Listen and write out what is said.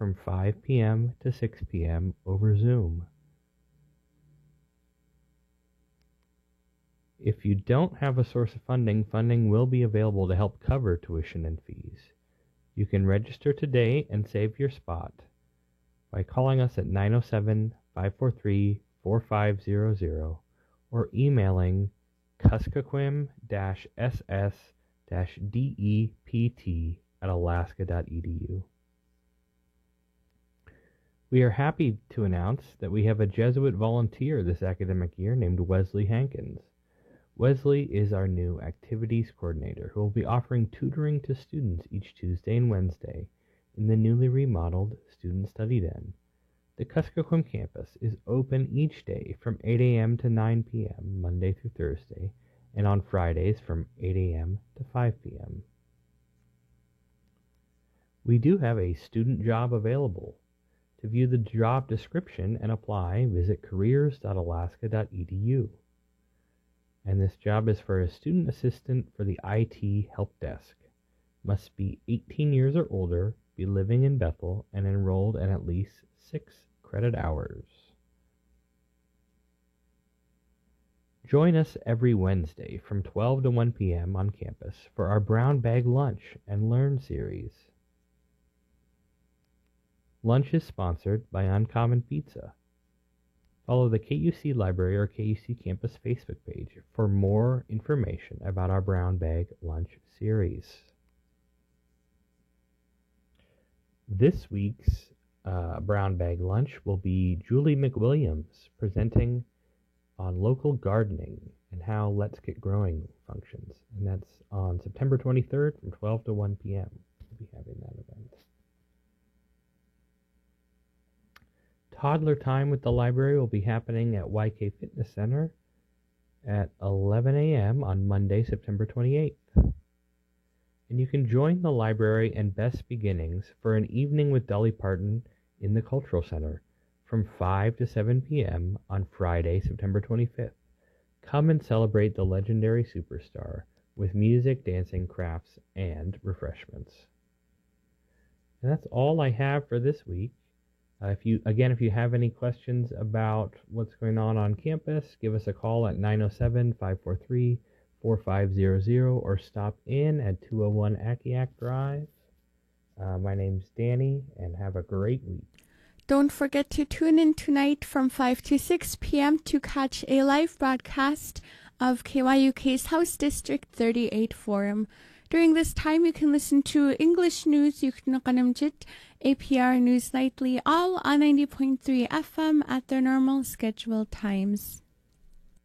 from 5 p.m. to 6 p.m. over Zoom. If you don't have a source of funding, funding will be available to help cover tuition and fees. You can register today and save your spot by calling us at 907-543-4500 or emailing kuskokwim-ss-dept@alaska.edu. We are happy to announce that we have a Jesuit volunteer this academic year named Wesley Hankins. Wesley is our new activities coordinator who will be offering tutoring to students each Tuesday and Wednesday in the newly remodeled Student Study Den. The Kuskokwim campus is open each day from 8 a.m. to 9 p.m. Monday through Thursday, and on Fridays from 8 a.m. to 5 p.m. We do have a student job available. To view the job description and apply, visit careers.alaska.edu. And this job is for a student assistant for the IT help desk. Must be 18 years or older, be living in Bethel, and enrolled in at least 6 credit hours. Join us every Wednesday from 12 to 1 p.m. on campus for our Brown Bag Lunch and Learn series. Lunch is sponsored by Uncommon Pizza. Follow the KUC Library or KUC Campus Facebook page for more information about our Brown Bag Lunch series. This week's Brown Bag Lunch will be Julie McWilliams presenting on local gardening and how Let's Get Growing functions. And that's on September 23rd from 12 to 1 p.m. We'll be having that event. Toddler time with the library will be happening at YK Fitness Center at 11 a.m. on Monday, September 28th. And you can join the library and Best Beginnings for an evening with Dolly Parton in the Cultural Center from 5 to 7 p.m. on Friday, September 25th. Come and celebrate the legendary superstar with music, dancing, crafts, and refreshments. And that's all I have for this week. If you have any questions about what's going on campus, give us a call at 907-543-4500 or stop in at 201 Akiak Drive. My name's Danny, and have a great week. Don't forget to tune in tonight from 5 to 6 p.m. to catch a live broadcast of KYUK's House District 38 Forum. During this time, you can listen to English news, Yuknokanamjit, APR News Nightly, all on 90.3 FM at their normal scheduled times.